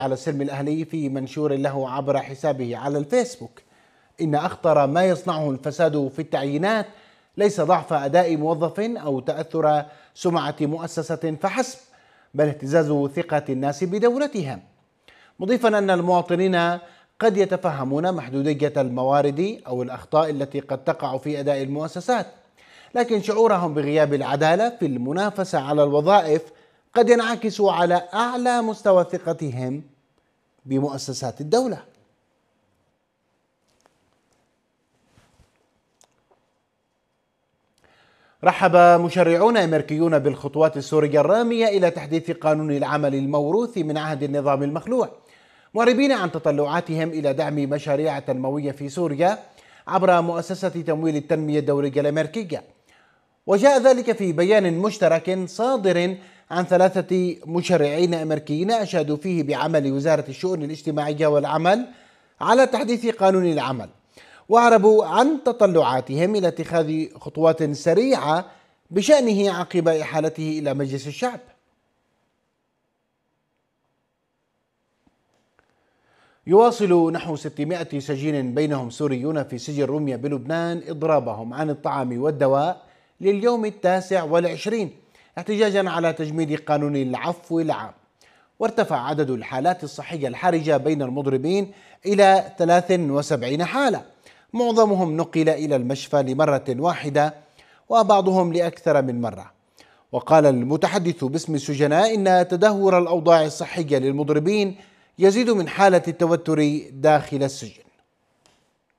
على السلم الأهلي في منشور له عبر حسابه على الفيسبوك: إن أخطر ما يصنعه الفساد في التعيينات ليس ضعف أداء موظف أو تأثر سمعة مؤسسة فحسب، بل اهتزاز ثقة الناس بدولتها، مضيفا أن المواطنين قد يتفهمون محدودية الموارد أو الأخطاء التي قد تقع في أداء المؤسسات، لكن شعورهم بغياب العدالة في المنافسة على الوظائف قد ينعكس على أعلى مستوى ثقتهم بمؤسسات الدولة. رحب مشرعون أمريكيون بالخطوات السورية الرامية إلى تحديث قانون العمل الموروث من عهد النظام المخلوع، معربين عن تطلعاتهم إلى دعم مشاريع تنموية في سوريا عبر مؤسسة تمويل التنمية الدولية الأمريكية. وجاء ذلك في بيان مشترك صادر عن 3 مشرعين أمريكيين أشادوا فيه بعمل وزارة الشؤون الاجتماعية والعمل على تحديث قانون العمل، وأعربوا عن تطلعاتهم إلى اتخاذ خطوات سريعة بشأنه عقب إحالته إلى مجلس الشعب. يواصل نحو 600 سجين بينهم سوريون في سجن روميا بلبنان إضرابهم عن الطعام والدواء لليوم 29 احتجاجا على تجميد قانون العفو العام. وارتفع عدد الحالات الصحية الحرجة بين المضربين إلى 73 حالة، معظمهم نقل إلى المشفى لمرة واحدة وبعضهم لأكثر من مرة. وقال المتحدث باسم السجناء إن تدهور الأوضاع الصحية للمضربين يزيد من حالة التوتر داخل السجن.